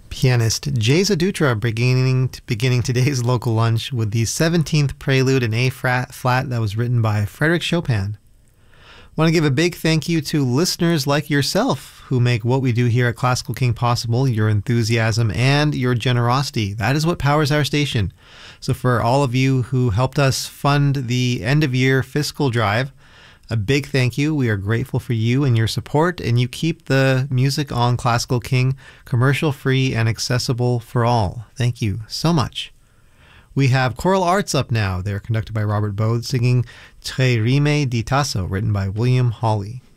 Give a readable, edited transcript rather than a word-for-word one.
Pianist Jay Zadutra beginning today's local lunch with the 17th Prelude in A flat that was written by Frédéric Chopin. I want to give a big thank you to listeners like yourself who make what we do here at Classical King possible. Your enthusiasm and your generosity, that is what powers our station. So for all of you who helped us fund the end-of-year fiscal drive, a big thank you. We are grateful for you and your support, and you keep the music on Classical King commercial-free and accessible for all. Thank you so much. We have choral arts up now. They're conducted by Robert Bode, singing Tre rime di Tasso, written by William Hawley.